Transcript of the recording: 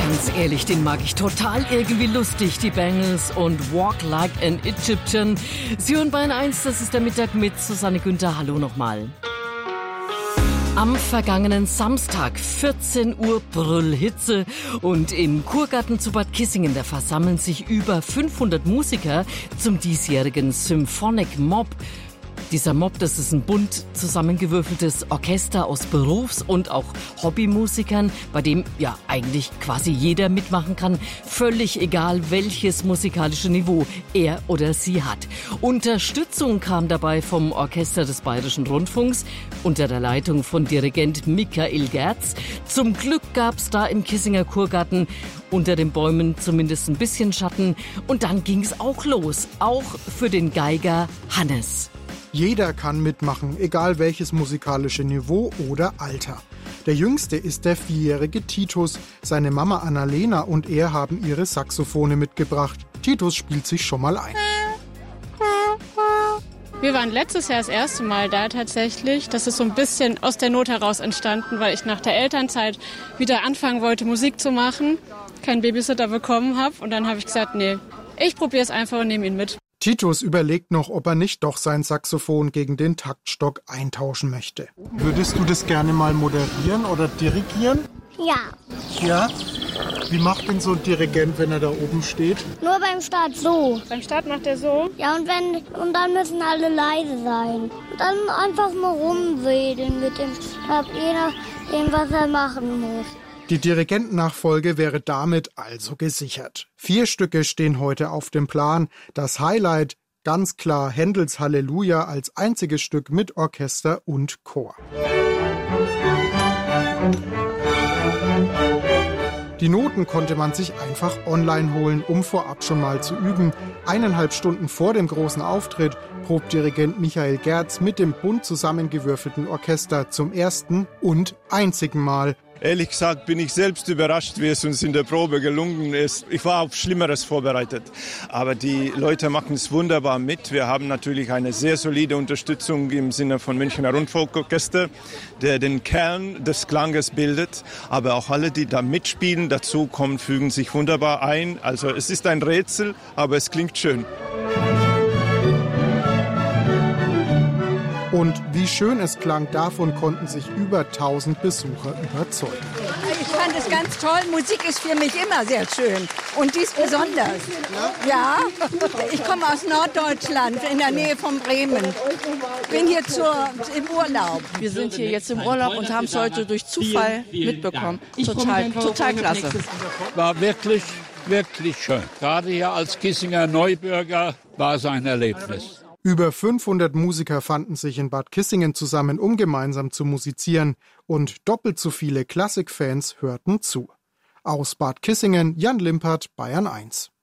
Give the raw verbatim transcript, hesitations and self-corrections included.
Ganz ehrlich, den mag ich total irgendwie lustig, die Bangles und Walk Like an Egyptian. Sie hören Bayern eins, das ist der Mittag mit Susanne Günther. Hallo nochmal. Am vergangenen Samstag, vierzehn Uhr, Brüllhitze. Und im Kurgarten zu Bad Kissingen, da versammeln sich über fünfhundert Musiker zum diesjährigen Symphonic Mob. Dieser Mob, das ist ein bunt zusammengewürfeltes Orchester aus Berufs- und auch Hobbymusikern, bei dem ja eigentlich quasi jeder mitmachen kann, völlig egal, welches musikalische Niveau er oder sie hat. Unterstützung kam dabei vom Orchester des Bayerischen Rundfunks unter der Leitung von Dirigent Michael Gerz. Zum Glück gab's da im Kissinger Kurgarten unter den Bäumen zumindest ein bisschen Schatten. Und dann ging's auch los, auch für den Geiger Hannes. Jeder kann mitmachen, egal welches musikalische Niveau oder Alter. Der Jüngste ist der vierjährige Titus. Seine Mama Annalena und er haben ihre Saxophone mitgebracht. Titus spielt sich schon mal ein. Wir waren letztes Jahr das erste Mal da tatsächlich. Das ist so ein bisschen aus der Not heraus entstanden, weil ich nach der Elternzeit wieder anfangen wollte, Musik zu machen, keinen Babysitter bekommen habe. Und dann habe ich gesagt, nee, ich probiere es einfach und nehme ihn mit. Titus überlegt noch, ob er nicht doch sein Saxophon gegen den Taktstock eintauschen möchte. Würdest du das gerne mal moderieren oder dirigieren? Ja. Ja? Wie macht denn so ein Dirigent, wenn er da oben steht? Nur beim Start so. Beim Start macht er so. Ja, und wenn und dann müssen alle leise sein. Und dann einfach mal rumwedeln mit dem Stab, je nachdem, was er machen muss. Die Dirigentennachfolge wäre damit also gesichert. Vier Stücke stehen heute auf dem Plan. Das Highlight, ganz klar Händels Halleluja als einziges Stück mit Orchester und Chor. Die Noten konnte man sich einfach online holen, um vorab schon mal zu üben. Eineinhalb Stunden vor dem großen Auftritt probt Dirigent Michael Gerz mit dem bunt zusammengewürfelten Orchester zum ersten und einzigen Mal. Ehrlich gesagt bin ich selbst überrascht, wie es uns in der Probe gelungen ist. Ich war auf Schlimmeres vorbereitet. Aber die Leute machen es wunderbar mit. Wir haben natürlich eine sehr solide Unterstützung im Sinne von Münchner Rundfunkorchester, der den Kern des Klanges bildet. Aber auch alle, die da mitspielen, dazu kommen, fügen sich wunderbar ein. Also es ist ein Rätsel, aber es klingt schön. Und wie schön es klang, davon konnten sich über tausend Besucher überzeugen. Ich fand es ganz toll. Musik ist für mich immer sehr schön. Und dies besonders. Ja, ich komme aus Norddeutschland, in der Nähe von Bremen. Bin hier zur, im Urlaub. Wir sind hier jetzt im Urlaub und haben es heute durch Zufall mitbekommen. Total, total klasse. War wirklich, wirklich schön. Gerade hier als Kissinger Neubürger war es ein Erlebnis. Über fünfhundert Musiker fanden sich in Bad Kissingen zusammen, um gemeinsam zu musizieren. Und doppelt so viele Klassikfans hörten zu. Aus Bad Kissingen, Jan Limpert, Bayern eins.